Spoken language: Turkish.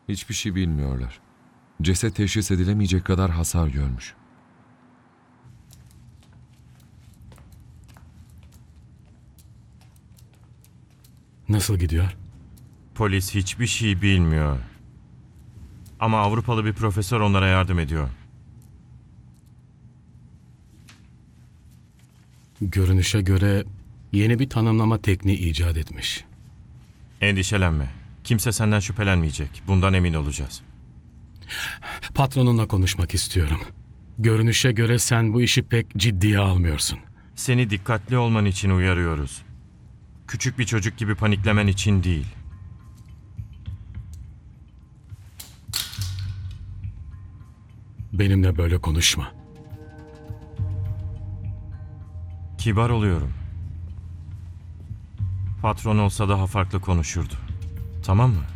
Hiçbir şey bilmiyorlar. Ceset teşhis edilemeyecek kadar hasar görmüş. Nasıl gidiyor? Polis hiçbir şey bilmiyor. Ama Avrupalı bir profesör onlara yardım ediyor. Görünüşe göre yeni bir tanımlama tekniği icat etmiş. Endişelenme. Kimse senden şüphelenmeyecek. Bundan emin olacağız. Patronunla konuşmak istiyorum. Görünüşe göre sen bu işi pek ciddiye almıyorsun. Seni dikkatli olman için uyarıyoruz. Küçük bir çocuk gibi paniklemen için değil. Benimle böyle konuşma. Kibar oluyorum. Patron olsa daha farklı konuşurdu. Tamam mı?